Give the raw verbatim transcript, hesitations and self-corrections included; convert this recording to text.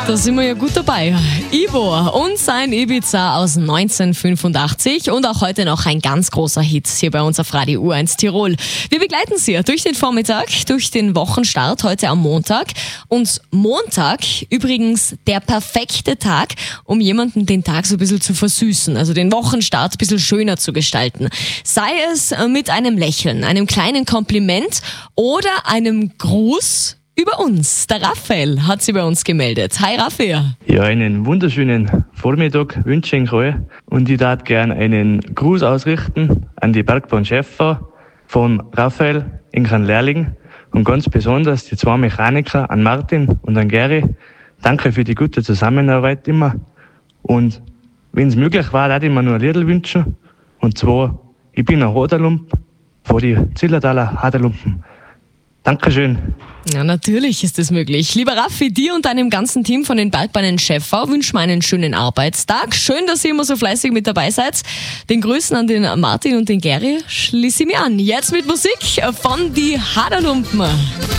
Da sind wir ja gut dabei. Ivo und sein Ibiza aus neunzehnhundertfünfundachtzig und auch heute noch ein ganz großer Hit hier bei uns auf Radio U eins Tirol. Wir begleiten Sie durch den Vormittag, durch den Wochenstart heute am Montag. Und Montag übrigens der perfekte Tag, um jemanden den Tag so ein bisschen zu versüßen, also den Wochenstart ein bisschen schöner zu gestalten. Sei es mit einem Lächeln, einem kleinen Kompliment oder einem Gruß über uns. Der Raphael hat sich bei uns gemeldet. Hi Raphael. Ja, einen wunderschönen Vormittag wünsche ich euch und ich darf gerne einen Gruß ausrichten an die Bergbahn-Schäfer von Raphael, Inkan Lehrling und ganz besonders die zwei Mechaniker, an Martin und an Gary. Danke für die gute Zusammenarbeit immer und wenn es möglich war, darf ich mir nur ein Liedl wünschen und zwar, ich bin ein Haderlump von die Zillertaler Haderlumpen. Dankeschön. Ja, natürlich ist es möglich. Lieber Raffi, dir und deinem ganzen Team von den Bergbahnen Schäffau wünschen wir einen schönen Arbeitstag. Schön, dass ihr immer so fleißig mit dabei seid. Den Grüßen an den Martin und den Gary schließe ich mir an. Jetzt mit Musik von die Haderlumpen.